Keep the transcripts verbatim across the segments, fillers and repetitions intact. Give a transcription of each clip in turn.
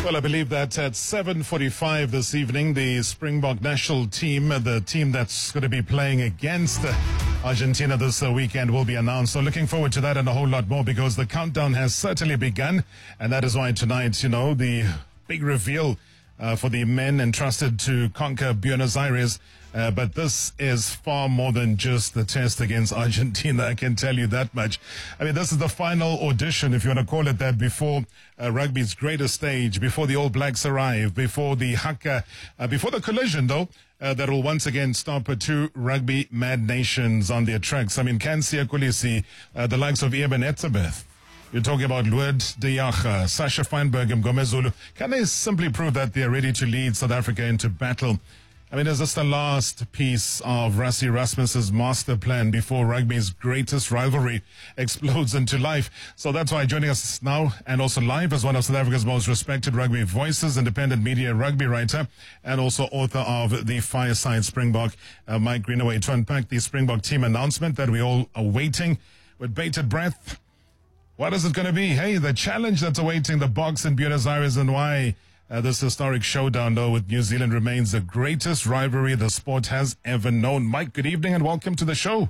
Well, I believe that at seven forty-five this evening, the Springbok national team, the team that's going to be playing against Argentina this weekend, will be announced. So looking forward to that and a whole lot more, because the countdown has certainly begun. And that is why tonight, you know, the big reveal uh, for the men entrusted to conquer Buenos Aires. Uh, but this is far more than just the test against Argentina, I can tell you that much. I mean, this is the final audition, if you want to call it that, before uh, rugby's greatest stage, before the All Blacks arrive, before the haka, uh, before the collision, though, uh, that will once again stop uh, two rugby mad nations on their tracks. I mean, can Siya Kolisi, uh, the likes of Eben Etzebeth, you're talking about Lourdes de Jager, Sasha Feinberg and Mngomezulu, can they simply prove that they're ready to lead South Africa into battle? I mean, is this the last piece of Rassie Erasmus's master plan before rugby's greatest rivalry explodes into life? So that's why joining us now and also live as one of South Africa's most respected rugby voices, independent media rugby writer, and also author of The Fireside Springbok, uh, Mike Greenaway, to unpack the Springbok team announcement that we all are waiting with bated breath. What is it going to be? Hey, the challenge that's awaiting the Boks in Buenos Aires, and why Uh, this historic showdown, though, with New Zealand remains the greatest rivalry the sport has ever known. Mike, good evening and welcome to the show.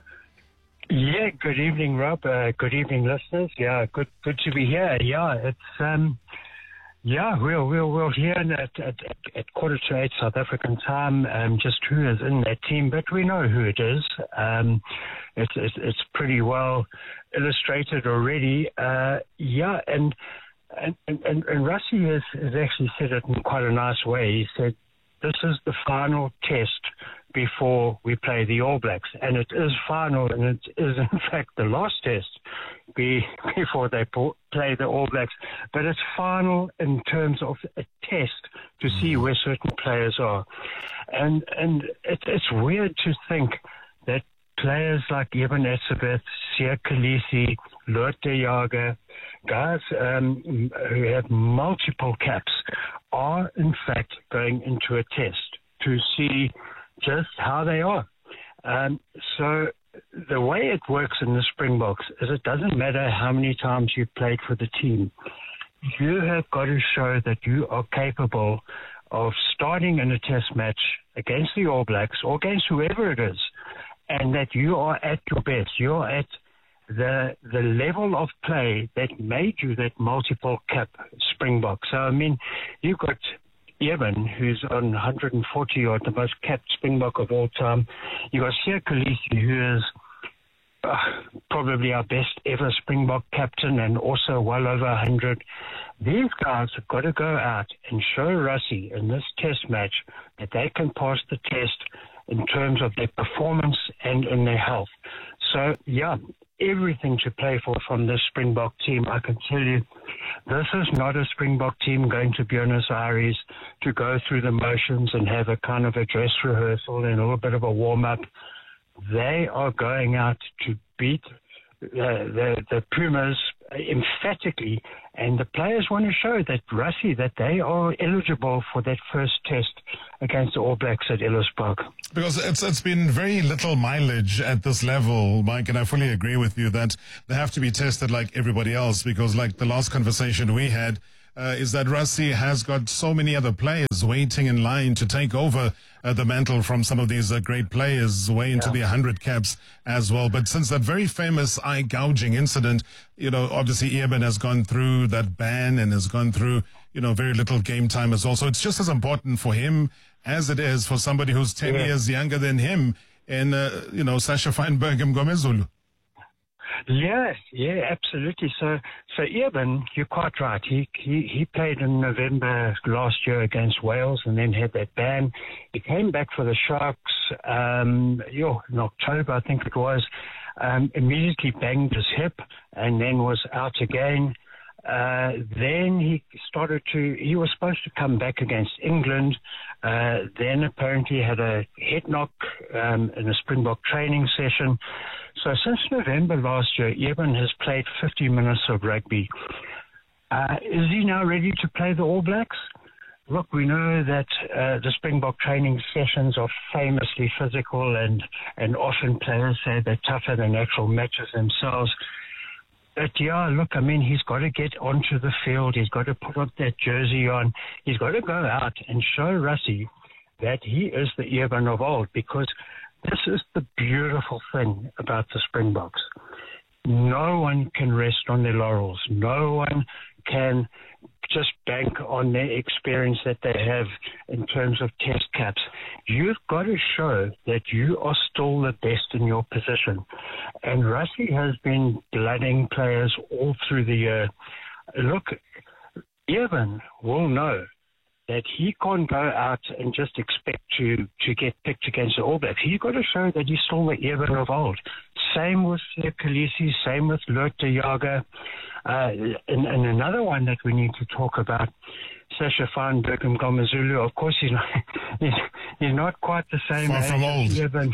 Yeah, good evening, Rob. Uh, good evening, listeners. Yeah, good good to be here. Yeah, it's, um, yeah, we're, we're, we're here at, at, at quarter to eight South African time, um, just who is in that team, but we know who it is. Um, it's, it's, it's pretty well illustrated already. Uh, yeah, and And, and, and Rassie has, has actually said it in quite a nice way. He said, this is the final test before we play the All Blacks. And it is final, and it is, in fact, the last test be, before they play the All Blacks. But it's final in terms of a test to see where certain players are. And, and it, it's weird to think that players like Eben Etzebeth, Siya Kolisi, Lourdes de Jager, guys um, who have multiple caps, are in fact going into a test to see just how they are. Um, so the way it works in the Springboks is it doesn't matter how many times you've played for the team. You have got to show that you are capable of starting in a test match against the All Blacks or against whoever it is, and that you are at your best. You're at the the level of play that made you that multiple cap Springbok. So, I mean, you've got Eben, who's on one hundred forty or the most capped Springbok of all time. You've got Siya Kolisi, who is uh, probably our best ever Springbok captain and also well over one hundred. These guys have got to go out and show Rassie in this test match that they can pass the test in terms of their performance and in their health. So, yeah, everything to play for from this Springbok team. I can tell you, this is not a Springbok team going to Buenos Aires to go through the motions and have a kind of a dress rehearsal and a little bit of a warm-up. They are going out to beat uh, the, the Pumas emphatically, and the players want to show that Rassie, that they are eligible for that first test against the All Blacks at Ellis Park. Because it's it's been very little mileage at this level, Mike, and I fully agree with you that they have to be tested like everybody else, because like the last conversation we had, Uh, is that Rassie has got so many other players waiting in line to take over uh, the mantle from some of these uh, great players way into yeah. the one hundred caps as well. But since that very famous eye gouging incident, you know, obviously Eben has gone through that ban and has gone through, you know, very little game time as well. So it's just as important for him as it is for somebody who's ten yeah. years younger than him and, uh, you know, Sasha Feinberg and Mngomezulu. Yes, yeah, absolutely. So, so Eben, you're quite right. He, he he played in November last year against Wales and then had that ban. He came back for the Sharks um, yo, in October, I think it was. Um, immediately banged his hip and then was out again. Uh, then he started to, he was supposed to come back against England. Uh, then apparently had a head knock um, in a Springbok training session. So since November last year, Eben has played fifty minutes of rugby. Uh, is he now ready to play the All Blacks? Look, we know that uh, the Springbok training sessions are famously physical, and, and often players say they're tougher than actual matches themselves. But yeah, look, I mean, he's got to get onto the field. He's got to put up that jersey on. He's got to go out and show Rassie that he is the Evan of old, because this is the beautiful thing about the Springboks. No one can rest on their laurels. No one can just bank on their experience that they have in terms of test caps. You've got to show that you are still the best in your position. And Rassie has been blooding players all through the year. Look, Evan will know that he can't go out and just expect to, to get picked against the All Blacks. He's got to show that he's still the Evan of old. Same with uh, Khaleesi, same with Lood de Jager. Uh, and, and another one that we need to talk about, Sasha van Berchem Gomezulu. Of course, he's not, he's, he's not quite the same Far age from old. as Evan.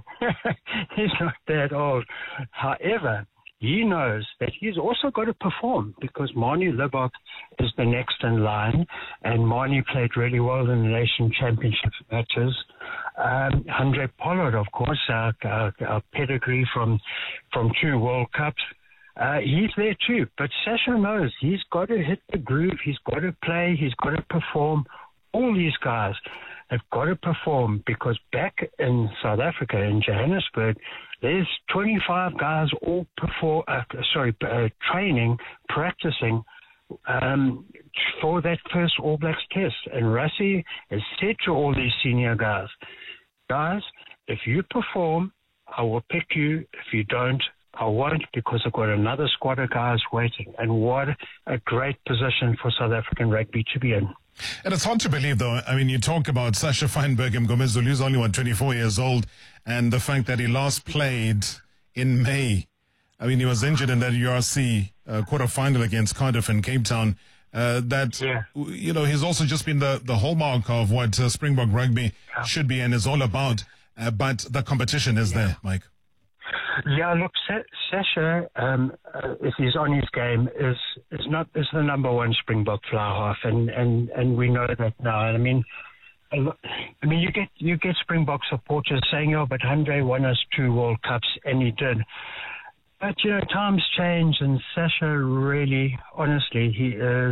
He's not that old. However, he knows that he's also got to perform, because Manie Libbok is the next in line, and Manie played really well in the Nation Championship matches. Um, Andre Pollard, of course, our, our, our pedigree from from two World Cups, uh, he's there too. But Sasha knows he's got to hit the groove, he's got to play, he's got to perform. All these guys have got to perform, because back in South Africa, in Johannesburg, there's twenty-five guys all perform, uh, sorry, uh, training, practicing um, for that first All Blacks test. And Rassie has said to all these senior guys, guys, if you perform, I will pick you. If you don't, I won't, because I've got another squad of guys waiting. And what a great position for South African rugby to be in. And it's hard to believe, though. I mean, you talk about Sasha van Berchem Gomezulu, who's only, what, twenty-four years old, and the fact that he last played in May. I mean, he was injured in that U R C uh, quarterfinal against Cardiff and Cape Town. Uh, that, yeah. you know, he's also just been the, the hallmark of what uh, Springbok rugby yeah. should be and is all about. Uh, but the competition is yeah. there, Mike. Yeah, look, Sa- Sasha, um, uh, if he's on his game, is is not is the number one Springbok fly half, and, and, and we know that now. And I mean, I mean, you get you get Springbok supporters saying, "Oh, but Andre won us two World Cups," and he did. But you know, times change, and Sasha really, honestly, he is.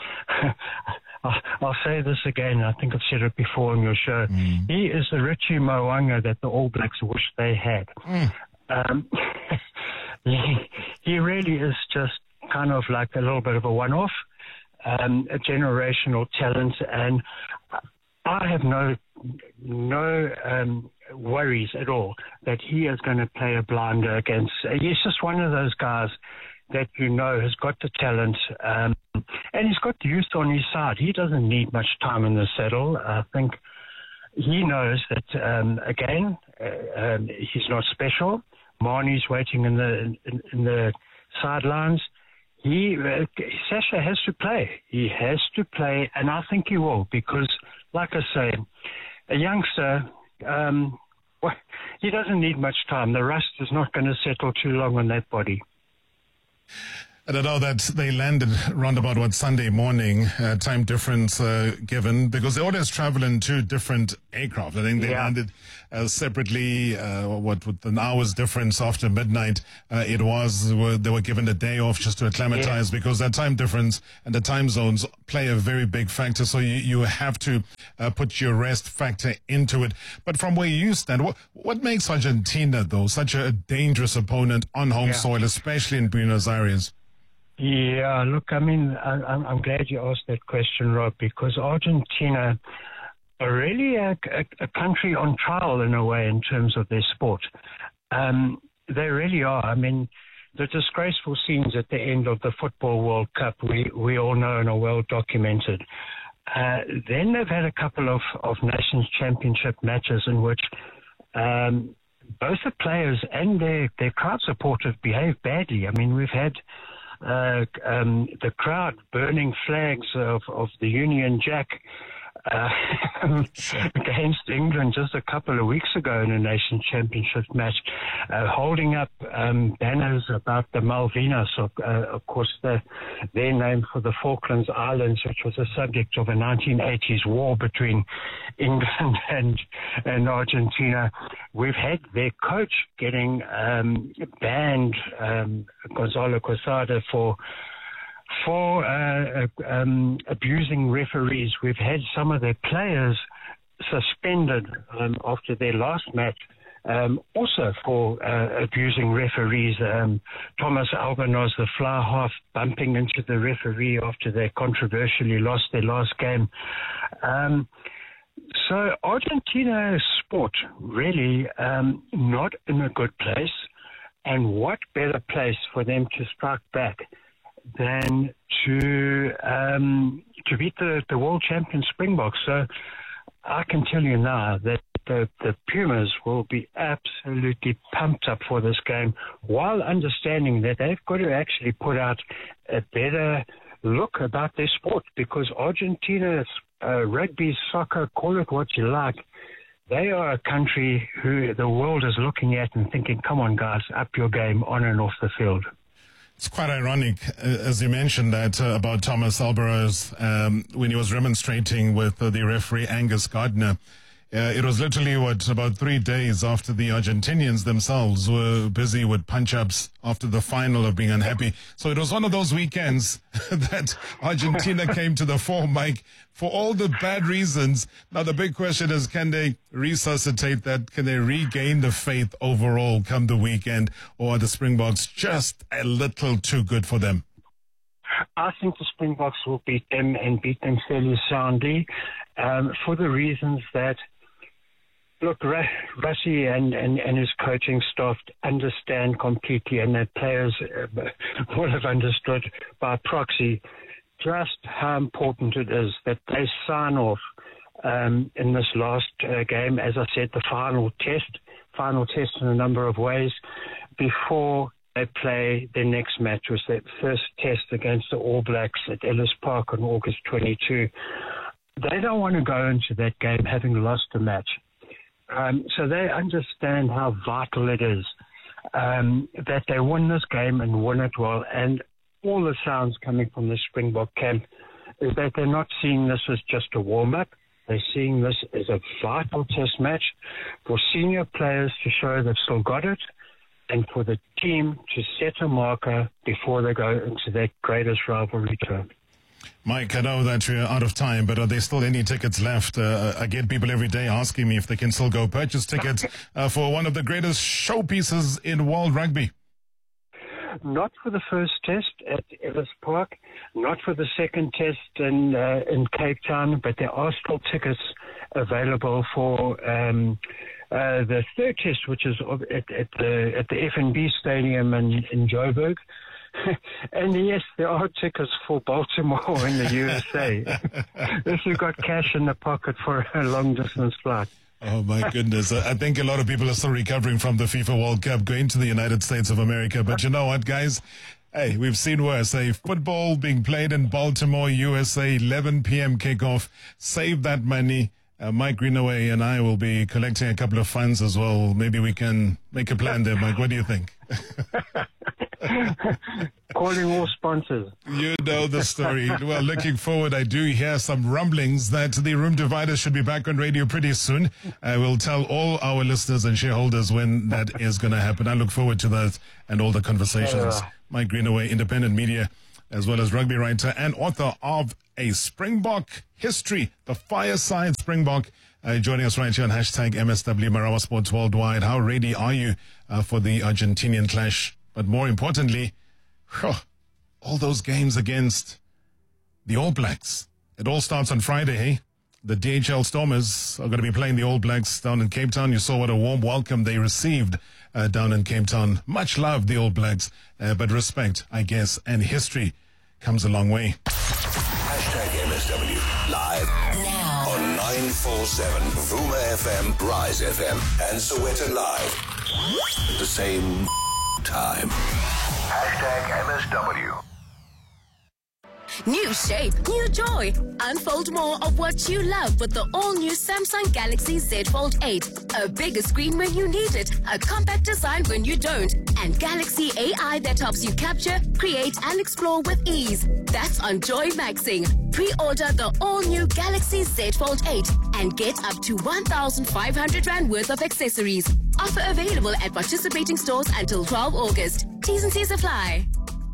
I'll say this again. I think I've said it before on your show. Mm. He is the Richie Mo'unga that the All Blacks wish they had. Mm. Um, he, he really is just kind of like a little bit of a one-off, um, a generational talent, and I have no no um, worries at all that he is going to play a blinder against. He's just one of those guys that you know has got the talent, um, and he's got the youth on his side. He doesn't need much time in the saddle. I think he knows that, um, again, uh, um, he's not special. Marnie's waiting in the in, in the sidelines. He uh, Sasha has to play. He has to play, and I think he will, because, like I say, a youngster, um, well, he doesn't need much time. The rust is not going to settle too long on that body. And I know that they landed round about, what, Sunday morning, uh, time difference uh, given, because they always travel in two different aircraft. I think they yeah. landed uh, separately, uh, what, with an hour's difference after midnight. Uh, it was, they were given a day off just to acclimatize, yeah. because that time difference and the time zones play a very big factor. So you, you have to uh, put your rest factor into it. But from where you stand, what, what makes Argentina, though, such a dangerous opponent on home yeah. soil, especially in Buenos Aires? Yeah, look, I mean, I, I'm glad you asked that question, Rob, because Argentina are really a, a, a country on trial in a way in terms of their sport. Um, they really are. I mean, the disgraceful scenes at the end of the Football World Cup, we, we all know and are well documented. Uh, then they've had a couple of, of Nations Championship matches in which um, both the players and their, their crowd supporters behaved badly. I mean, we've had Uh, um, the crowd burning flags of, of the Union Jack uh, against England just a couple of weeks ago in a Nations Championship match, uh, holding up um, banners about the Malvinas, of, uh, of course, the, their name for the Falklands Islands, which was a subject of a nineteen eighties war between England and, and Argentina. We've had their coach getting um, banned, um, Gonzalo Quesada, for for uh, um, abusing referees. We've had some of their players suspended um, after their last match, um, also for uh, abusing referees. Um, Thomas Albanose, the fly half, bumping into the referee after they controversially lost their last game. Um, so Argentina sport really um, not in a good place, and what better place for them to strike back than to um, to beat the, the world champion Springboks. So I can tell you now that the, the Pumas will be absolutely pumped up for this game, while understanding that they've got to actually put out a better look about their sport, because Argentina's uh, rugby, soccer, call it what you like, they are a country who the world is looking at and thinking, come on guys, up your game on and off the field. It's quite ironic, uh, as you mentioned, that uh, about Thomas Albanose, um, when he was remonstrating with uh, the referee Angus Gardner. Uh, it was literally, what, about three days after the Argentinians themselves were busy with punch-ups after the final of being unhappy. So it was one of those weekends that Argentina came to the fore, Mike, for all the bad reasons. Now, the big question is, can they resuscitate that? Can they regain the faith overall come the weekend? Or are the Springboks just a little too good for them? I think the Springboks will beat them and beat them fairly soundly, um, for the reasons that, look, Rassie and, and, and his coaching staff understand completely, and that players uh, will have understood by proxy just how important it is that they sign off um, in this last uh, game, as I said, the final test, final test in a number of ways, before they play their next match, was their first test against the All Blacks at Ellis Park on August twenty-second. They don't want to go into that game having lost a match. Um, so they understand how vital it is um, that they win this game and win it well. And all the sounds coming from the Springbok camp is that they're not seeing this as just a warm-up. They're seeing this as a vital test match for senior players to show they've still got it, and for the team to set a marker before they go into their greatest rivalry term. Mike, I know that we're out of time, but are there still any tickets left? Uh, I get people every day asking me if they can still go purchase tickets uh, for one of the greatest showpieces in world rugby. Not for the first test at Ellis Park, not for the second test in uh, in Cape Town, but there are still tickets available for um, uh, the third test, which is at, at the at the F N B Stadium in, in Joburg. And yes, there are tickets for Baltimore in the U S A. If you've got cash in the pocket for a long-distance flight. Oh, my goodness. I think a lot of people are still recovering from the FIFA World Cup, going to the United States of America. But you know what, guys? Hey, we've seen worse. Hey, football being played in Baltimore, U S A, eleven p.m. kickoff. Save that money. Uh, Mike Greenaway and I will be collecting a couple of funds as well. Maybe we can make a plan there, Mike. What do you think? Calling all sponsors. You know the story. Well, looking forward, I do hear some rumblings that the Room Dividers should be back on radio pretty soon. I will tell all our listeners and shareholders when that is going to happen. I look forward to that and all the conversations. Yeah. Mike Greenaway, independent media, as well as rugby writer and author of A Springbok History, the Fireside Springbok, uh, joining us right here on hashtag M S W Marawa Sports Worldwide. How ready are you uh, for the Argentinian clash? But more importantly, whew, all those games against the All Blacks. It all starts on Friday, hey? The D H L Stormers are going to be playing the All Blacks down in Cape Town. You saw what a warm welcome they received uh, down in Cape Town. Much love, the All Blacks, uh, but respect, I guess, and history comes a long way. Hashtag M S W live now on nine forty-seven Vuma F M, Rise F M, and Soweto Live at the same time. Hashtag M S W. New shape, new joy. Unfold more of what you love with the all-new Samsung Galaxy Z Fold eight. A bigger screen when you need it, a compact design when you don't, and Galaxy A I that helps you capture, create, and explore with ease. That's on Joy Maxing. Pre-order the all-new Galaxy Z Fold eight and get up to one thousand five hundred rand worth of accessories. Offer available at participating stores until twelfth August. T's and C's apply.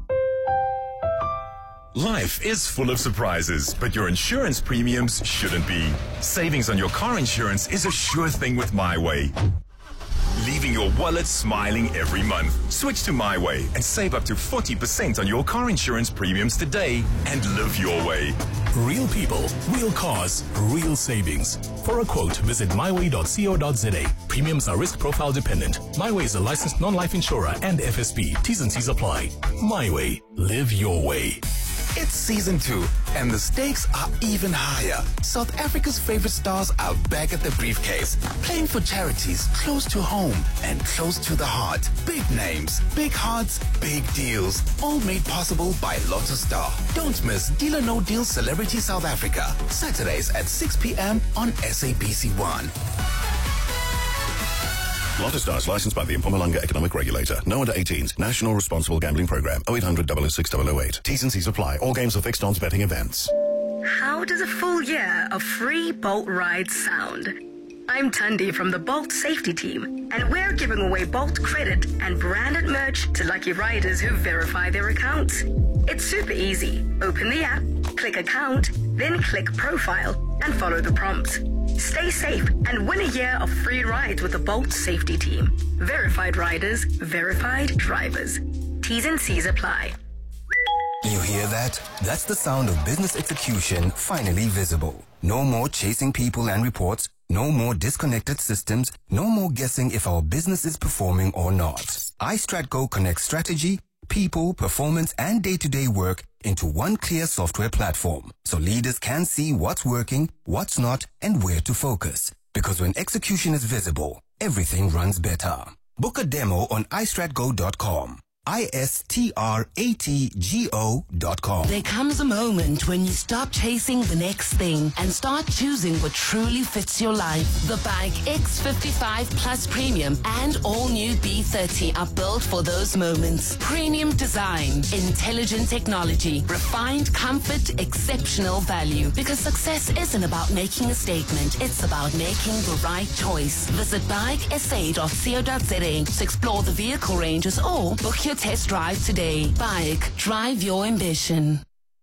Life is full of surprises, but your insurance premiums shouldn't be. Savings on your car insurance is a sure thing with MyWay. Leaving your wallet smiling every month. Switch to MyWay and save up to forty percent on your car insurance premiums today and live your way. Real people, real cars, real savings. For a quote, visit my way dot co dot za. Premiums are risk profile dependent. MyWay is a licensed non-life insurer and F S P. T's and C's apply. MyWay. Live your way. It's season two, and the stakes are even higher. South Africa's favorite stars are back at the briefcase, playing for charities close to home and close to the heart. Big names, big hearts, big deals, all made possible by Lotto Star. Don't miss Deal or No Deal Celebrity South Africa, Saturdays at six p.m. on S A B C one. Lotto Stars, licensed by the Mpumalanga Economic Regulator. No under eighteens. National Responsible Gambling Program. oh eight hundred, double oh six, double oh eight. T's and C's apply. All games are fixed odds betting events. How does a full year of free Bolt rides sound? I'm Tundi from the Bolt Safety Team, and we're giving away Bolt credit and branded merch to lucky riders who verify their accounts. It's super easy. Open the app, click account, then click profile, and follow the prompts. Stay safe and win a year of free rides with the Bolt Safety Team. Verified riders, verified drivers. T's and C's apply. You hear that? That's the sound of business execution finally visible. No more chasing people and reports. No more disconnected systems. No more guessing if our business is performing or not. iStratGo connects strategy, people, performance, and day-to-day work into one clear software platform, so leaders can see what's working, what's not, and where to focus. Because when execution is visible, everything runs better. Book a demo on i strat go dot com. I S T R A T G O dot com. There comes a moment when you stop chasing the next thing and start choosing what truly fits your life. The Bike X fifty-five Plus Premium and all new B thirty are built for those moments. Premium design, intelligent technology, refined comfort, exceptional value. Because success isn't about making a statement, it's about making the right choice. Visit bike s a dot co dot za to explore the vehicle ranges or book your test drive today. Bike, drive your ambition.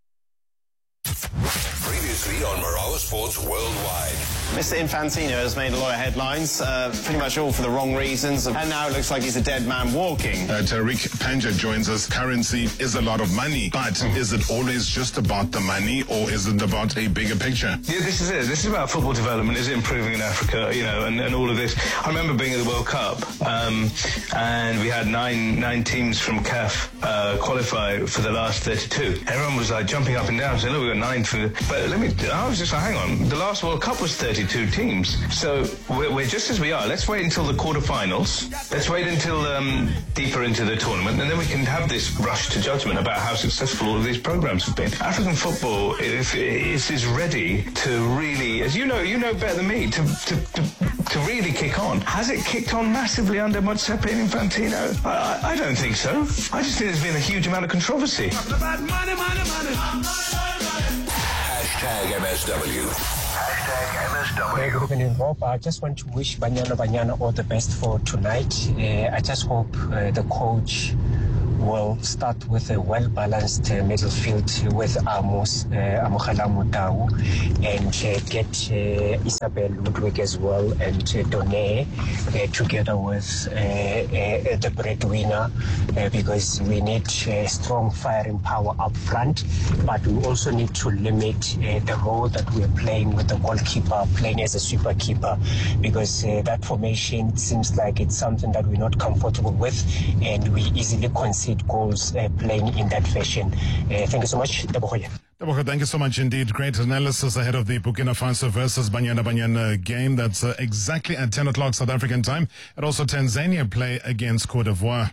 Previously on Marawa Sports Worldwide. Mister Infantino has made a lot of headlines, uh, pretty much all for the wrong reasons, and now it looks like he's a dead man walking. Uh, Tariq Panja joins us. Currency is a lot of money, but is it always just about the money, or is it about a bigger picture? Yeah, this is it. This is about football development. Is it improving in Africa, you know, and, and all of this. I remember being at the World Cup, um, and we had nine nine teams from C A F uh, qualify for the last thirty-two. Everyone was like jumping up and down, saying, look, we've got nine for... But let me... I was just like, hang on. The last World Cup was thirty-two teams. So we're, we're just as we are. Let's wait until the quarterfinals. Let's wait until um, deeper into the tournament, and then we can have this rush to judgment about how successful all of these programs have been. African football is, is, is ready to really, as you know, you know better than me, to, to, to, to really kick on. Has it kicked on massively under Motsepe and Infantino? I, I, I don't think so. I just think there's been a huge amount of controversy. Hashtag M S W. Hashtag M S W. Good evening, Rob. I just want to wish Banyana Banyana all the best for tonight. Uh, I just hope uh, the coach will start with a well-balanced uh, midfield with Amos, uh, Amokhala Mutau, and uh, get uh, Isabel Ludwig as well, and uh, Doné uh, together with uh, uh, the breadwinner, uh, because we need uh, strong firing power up front, but we also need to limit uh, the role that we're playing with the goalkeeper, playing as a super keeper, because uh, that formation seems like it's something that we're not comfortable with, and we easily concede goals uh, playing in that fashion. Uh, thank you so much. Tebogo, thank you so much indeed. Great analysis ahead of the Burkina Faso versus Banyana Banyana game. That's uh, exactly at ten o'clock South African time. And also Tanzania play against Cote d'Ivoire.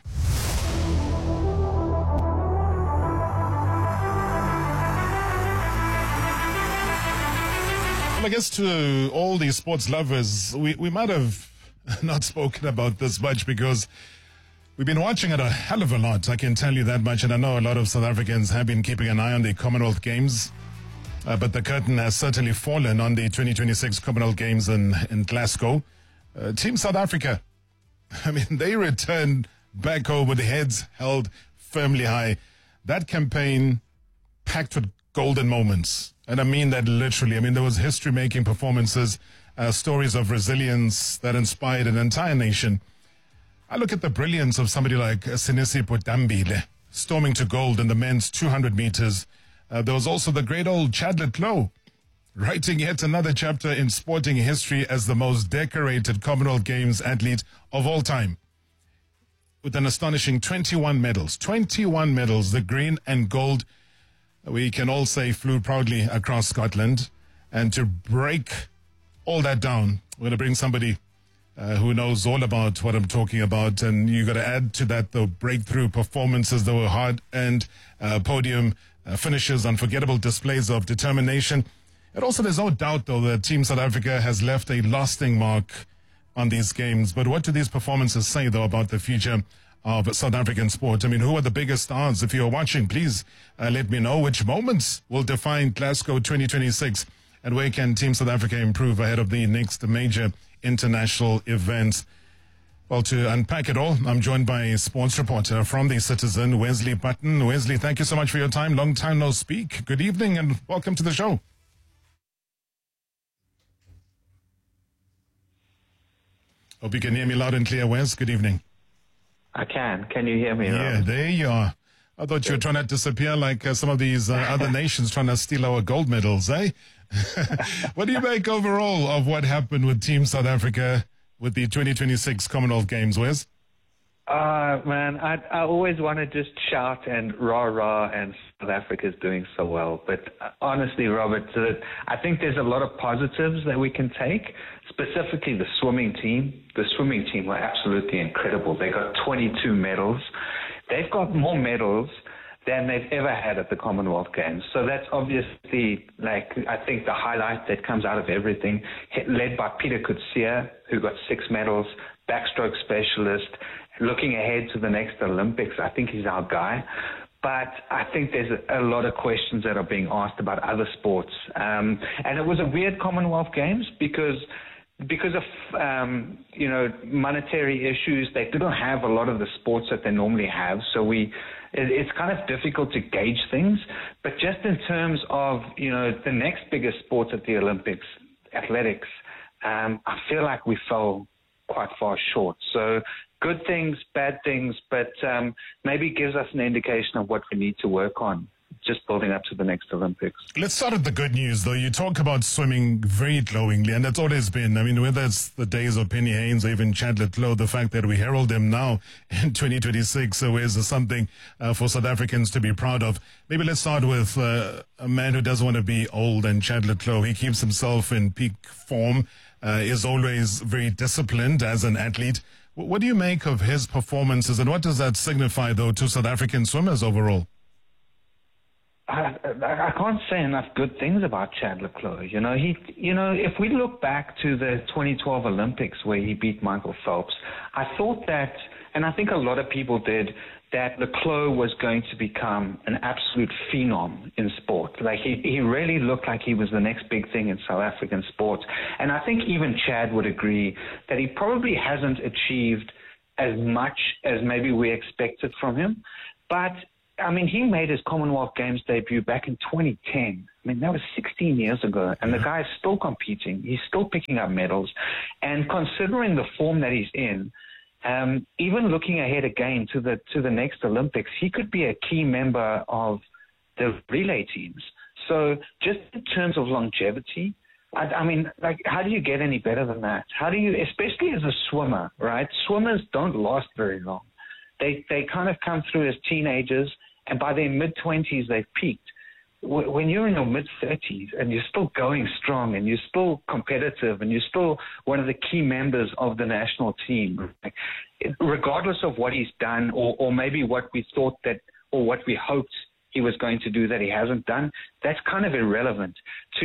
Well, I guess to all these sports lovers, we, we might have not spoken about this much because we've been watching it a hell of a lot, I can tell you that much. And I know a lot of South Africans have been keeping an eye on the Commonwealth Games. Uh, but the curtain has certainly fallen on the twenty twenty-six Commonwealth Games in, in Glasgow. Uh, Team South Africa, I mean, they returned back home with heads held firmly high. That campaign packed with golden moments. And I mean that literally. I mean, there was history-making performances, uh, stories of resilience that inspired an entire nation. I look at the brilliance of somebody like Sinisi Potambile, storming to gold in the men's two hundred meters. Uh, there was also the great old Chadlet Lowe, writing yet another chapter in sporting history as the most decorated Commonwealth Games athlete of all time. With an astonishing twenty-one medals. twenty-one medals, the green and gold, we can all say, flew proudly across Scotland. And to break all that down, we're going to bring somebody uh, who knows all about what I'm talking about. And you got to add to that the breakthrough performances that were hard-earned, uh, podium uh, finishes, unforgettable displays of determination. And also, there's no doubt, though, that Team South Africa has left a lasting mark on these games. But what do these performances say, though, about the future of South African sport? I mean, who are the biggest stars? If you're watching, please uh, let me know which moments will define Glasgow twenty twenty-six and where can Team South Africa improve ahead of the next major international events. Well, to unpack it all, I'm joined by a sports reporter from The Citizen, Wesley Button. Wesley, thank you so much for your time. Long time no speak. Good evening and welcome to the show. Hope you can hear me loud and clear, Wes. Good evening. I can. Can you hear me? Yeah, Robert? there you are. I thought you were trying to disappear like uh, some of these uh, other nations trying to steal our gold medals, eh? What do you make overall of what happened with Team South Africa with the twenty twenty-six Commonwealth Games, Wes? Uh, man, I, I always want to just shout and rah-rah and South Africa's doing so well. But uh, honestly, Robert, uh, I think there's a lot of positives that we can take, specifically the swimming team. The swimming team were absolutely incredible. They got twenty-two medals. They've got more medals than they've ever had at the Commonwealth Games. So that's obviously, like, I think the highlight that comes out of everything, led by Peter Coetzee, who got six medals, backstroke specialist, looking ahead to the next Olympics. I think he's our guy. But I think there's a, a lot of questions that are being asked about other sports. Um, and it was a weird Commonwealth Games because because of, um, you know, monetary issues. They didn't have a lot of the sports that they normally have. So we, it, it's kind of difficult to gauge things. But just in terms of, you know, the next biggest sport at the Olympics, athletics, um, I feel like we fell quite far short. So good things, bad things, but um, maybe gives us an indication of what we need to work on, just building up to the next Olympics. Let's start with the good news, though. You talk about swimming very glowingly, and that's always been, I mean, whether it's the days of Penny Haynes or even Chadlet Lowe, the fact that we herald them now in twenty twenty-six so is something uh, for South Africans to be proud of. Maybe let's start with uh, a man who doesn't want to be old, and Chadlet Lowe. He keeps himself in peak form, uh, is always very disciplined as an athlete. What do you make of his performances, and what does that signify, though, to South African swimmers overall? I, I can't say enough good things about Chadlet Lowe. You know, he, you know, if we look back to the twenty twelve Olympics where he beat Michael Phelps, I thought that, and I think a lot of people did, that Leclerc was going to become an absolute phenom in sport. Like he, he really looked like he was the next big thing in South African sports. And I think even Chad would agree that he probably hasn't achieved as much as maybe we expected from him. But I mean, he made his Commonwealth Games debut back in twenty ten. I mean, that was sixteen years ago, and the guy is still competing. He's still picking up medals. And considering the form that he's in, um, even looking ahead again to the to the next Olympics, he could be a key member of the relay teams. So just in terms of longevity, I, I mean, like, how do you get any better than that? How do you, especially as a swimmer, right? Swimmers don't last very long. They they kind of come through as teenagers, and by their mid-twenties, they've peaked. When you're in your mid-thirties and you're still going strong and you're still competitive and you're still one of the key members of the national team, regardless of what he's done or, or maybe what we thought that or what we hoped he was going to do that he hasn't done, that's kind of irrelevant. To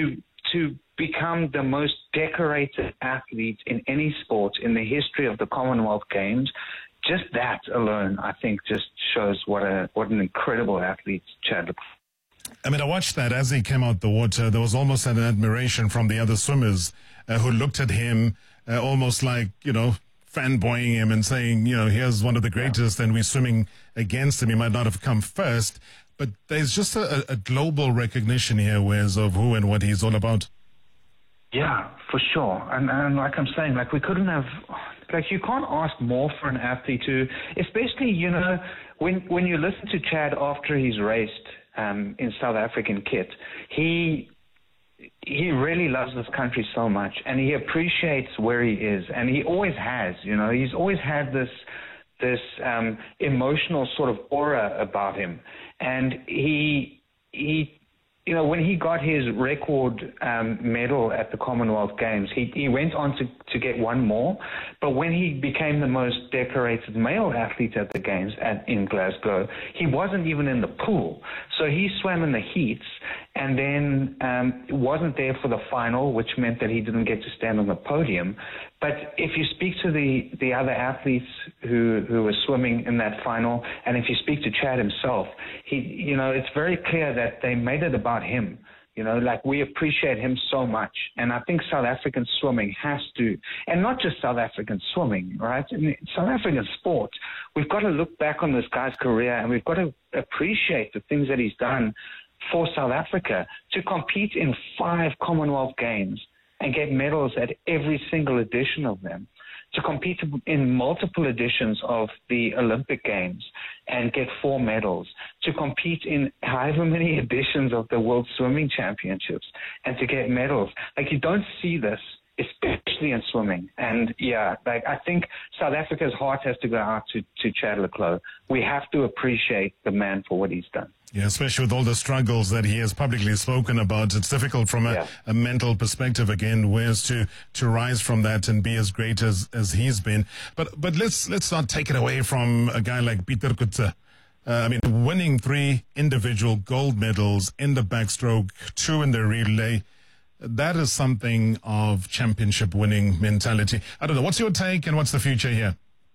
to become the most decorated athlete in any sport in the history of the Commonwealth Games, just that alone, I think, just shows what a what an incredible athlete Chad Le Clos. I mean, I watched that as he came out the water. There was almost an admiration from the other swimmers uh, who looked at him uh, almost like, you know, fanboying him and saying, you know, here's one of the greatest, yeah. and we're swimming against him. He might not have come first, but there's just a, a global recognition here, Wes, of who and what he's all about. Yeah, for sure. And, and like I'm saying, like we couldn't have, like you can't ask more for an athlete to, especially, you know, when when you listen to Chad after he's raced um, in South African kit, he he really loves this country so much, and he appreciates where he is, and he always has, you know, he's always had this this um, emotional sort of aura about him, and he he. You know, when he got his record um, medal at the Commonwealth Games, he, he went on to, to get one more. But when he became the most decorated male athlete at the Games at, in Glasgow, he wasn't even in the pool. So he swam in the heats and then um, wasn't there for the final, which meant that he didn't get to stand on the podium. But if you speak to the, the other athletes who, who were swimming in that final, and if you speak to Chad himself, he, you know, it's very clear that they made it about him. You know, like we appreciate him so much. And I think South African swimming has to, and not just South African swimming, right? I mean, South African sport, we've got to look back on this guy's career and we've got to appreciate the things that he's done for South Africa to compete in five Commonwealth Games and get medals at every single edition of them, to compete in multiple editions of the Olympic Games and get four medals, to compete in however many editions of the World Swimming Championships and to get medals. Like, you don't see this, especially in swimming. And yeah, like I think South Africa's heart has to go out to, to Chad Le Clos. We have to appreciate the man for what he's done. Yeah, especially with all the struggles that he has publicly spoken about. It's difficult from a, yeah. a mental perspective, again, whereas to, to rise from that and be as great as, as he's been. But but let's let's not take it away from a guy like Pieter Coetzee. Uh, I mean, winning three individual gold medals in the backstroke, two in the relay, that is something of championship winning mentality. I don't know. What's your take and what's the future here?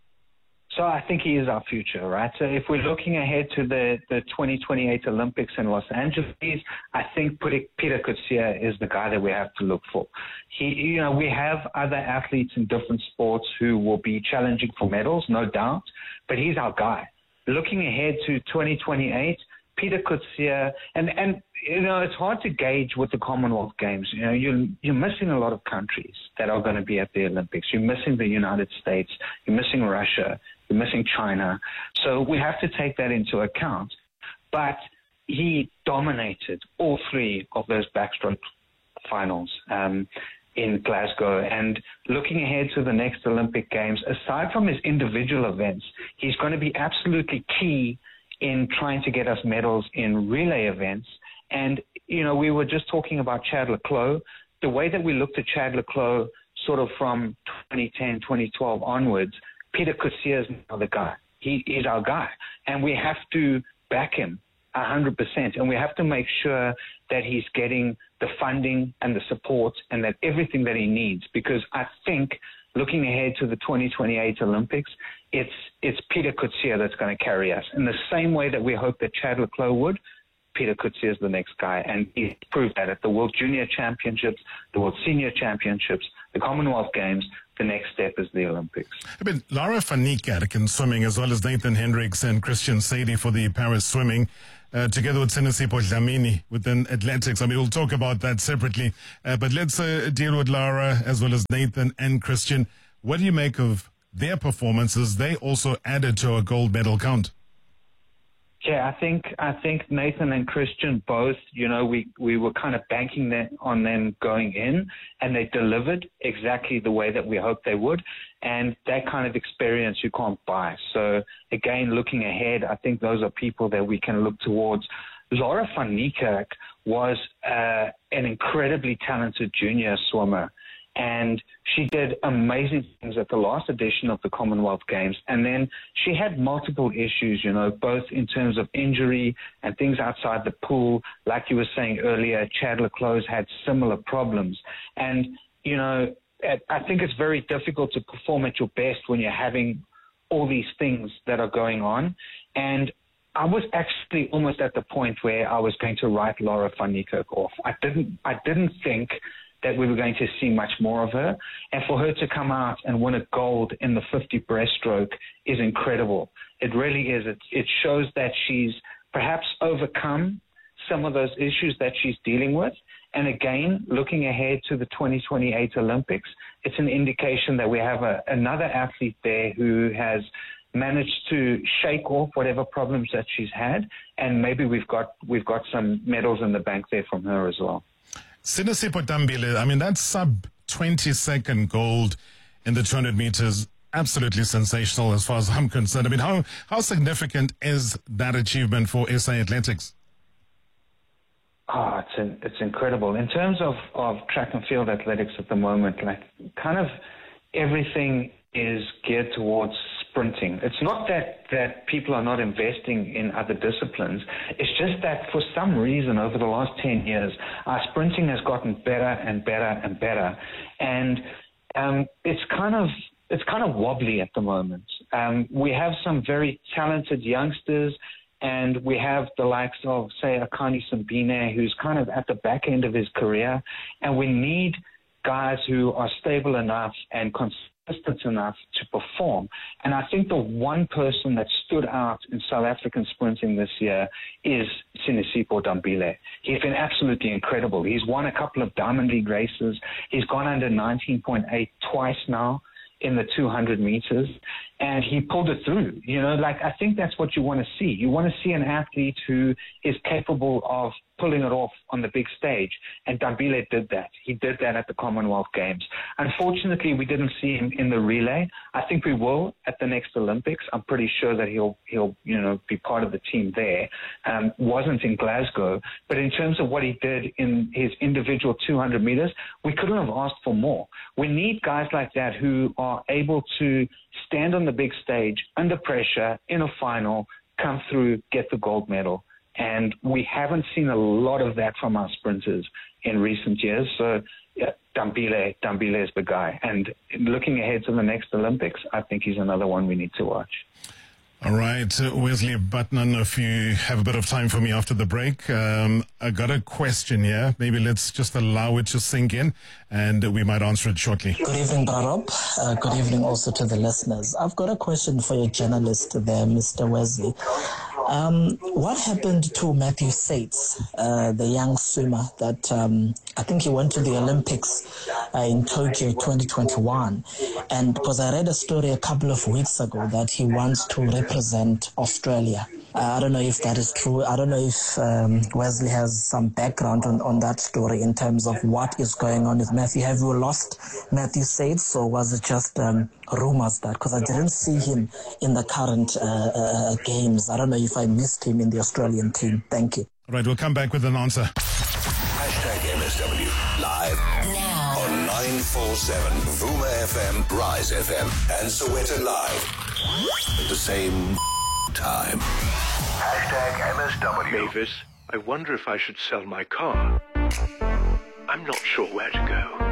So I think he is our future, right? So if we're looking ahead to the, the twenty twenty-eight Olympics in Los Angeles, I think Pieter Coetzee is the guy that we have to look for. He, you know, we have other athletes in different sports who will be challenging for medals, no doubt, but he's our guy. Looking ahead to twenty twenty-eight, Pieter Coetzee, and, and, you know, it's hard to gauge with the Commonwealth Games. You know, you're, you're missing a lot of countries that are going to be at the Olympics. You're missing the United States. You're missing Russia. You're missing China. So we have to take that into account. But he dominated all three of those backstroke finals um, in Glasgow. And looking ahead to the next Olympic Games, aside from his individual events, he's going to be absolutely key in trying to get us medals in relay events. And, you know, we were just talking about Chad Le Clos. The way that we looked at Chad Le Clos sort of from twenty ten, twenty twelve onwards, Pieter Coetzee is now the guy. He is our guy. And we have to back him one hundred percent. And we have to make sure that he's getting the funding and the support and that everything that he needs. Because I think looking ahead to the twenty twenty-eight Olympics, it's it's Pieter Coetzee that's going to carry us. In the same way that we hope that Chad Le Clos would, Pieter Coetzee is the next guy. And he proved that at the World Junior Championships, the World Senior Championships, the Commonwealth Games. The next step is the Olympics. I mean, Lara van Niekerk in swimming, as well as Nathan Hendricks and Christian Sadie for the Paris swimming, uh, together with Sinesipho Dlamini within athletics. I mean, we'll talk about that separately. Uh, but let's uh, deal with Lara as well as Nathan and Christian. What do you make of their performances? They also added to a gold medal count. Yeah, I think I think Nathan and Christian both, you know, we, we were kind of banking that on them going in, and they delivered exactly the way that we hoped they would. And that kind of experience you can't buy. So, again, looking ahead, I think those are people that we can look towards. Lara van Niekerk was uh, an incredibly talented junior swimmer and she did amazing things at the last edition of the Commonwealth Games. And then she had multiple issues, you know, both in terms of injury and things outside the pool. Like you were saying earlier, Chad le Clos had similar problems. And, you know, I think it's very difficult to perform at your best when you're having all these things that are going on. And I was actually almost at the point where I was going to write Laura van Niekerk off. I didn't, I didn't think that we were going to see much more of her. And for her to come out and win a gold in the fifty breaststroke is incredible. It really is. It, it shows that she's perhaps overcome some of those issues that she's dealing with. And again, looking ahead to the twenty twenty-eight Olympics, it's an indication that we have a, another athlete there who has managed to shake off whatever problems that she's had, and maybe we've got we've got some medals in the bank there from her as well. Sinesipho Dambile, I mean, that sub twenty second gold in the two hundred meters, absolutely sensational as far as I'm concerned. I mean, how, how significant is that achievement for S A Athletics? Oh, it's in, it's incredible. In terms of, of track and field athletics at the moment, like kind of everything is geared towards sprinting. It's not that, that people are not investing in other disciplines. It's just that for some reason over the last ten years, our sprinting has gotten better and better and better. And um, it's kind of it's kind of wobbly at the moment. Um, we have some very talented youngsters, and we have the likes of, say, Akani Simbine, who's kind of at the back end of his career. And we need guys who are stable enough and consistent enough to perform. And I think the one person that stood out in South African sprinting this year is Sinesipho Dambile. He's been absolutely incredible. He's won a couple of Diamond League races. He's gone under nineteen point eight twice now in the two hundred meters, and he pulled it through. You know, like, I think that's what you want to see. You want to see an athlete who is capable of pulling it off on the big stage, and Dambile did that. He did that at the Commonwealth Games. Unfortunately, we didn't see him in the relay. I think we will at the next Olympics. I'm pretty sure that he'll, he'll you know, be part of the team there. Um, wasn't in Glasgow, but in terms of what he did in his individual two hundred meters, we couldn't have asked for more. We need guys like that who are able to stand on the big stage under pressure in a final, come through, get the gold medal. And we haven't seen a lot of that from our sprinters in recent years. So yeah, Dambile, Dambile is the guy. And looking ahead to the next Olympics, I think he's another one we need to watch. All right, Wesley Butnan, if you have a bit of time for me after the break, um, I got a question here. Maybe let's just allow it to sink in, and we might answer it shortly. Good evening, Barab. Uh, good evening also to the listeners. I've got a question for your journalist there, Mister Wesley. Um, what happened to Matthew Sates, uh, the young swimmer that um, I think he went to the Olympics uh, in Tokyo twenty twenty-one? And because I read a story a couple of weeks ago that he wants to represent Australia. Uh, I don't know if that is true. I don't know if um, Wesley has some background on, on that story in terms of what is going on with Matthew. Have you lost Matthew Sates, or was it just um, rumors that? Because I didn't see him in the current uh, uh, games. I don't know if I missed him in the Australian team. Thank you. All right, we'll come back with an answer. Hashtag M S W live now on nine forty-seven Vuma F M, Rise F M, and Soweto Live at the same time. Hashtag M S W. Mavis, I wonder if I should sell my car. I'm not sure where to go.